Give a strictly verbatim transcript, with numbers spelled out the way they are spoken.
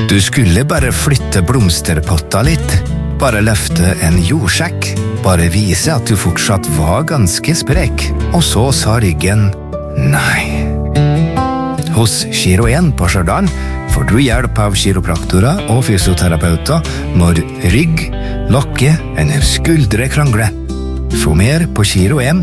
Du skulle bare flytte blomsterpotta litt, bare løfte en jordsjekk, bare vise at du fortsatt var ganske sprek, og så sa ryggen nei. Hos Giro en på Stjørdal får du hjelp av kiropraktorer og fysioterapeuter når rygg, nakke eller skuldre krangler. Få mer på giro en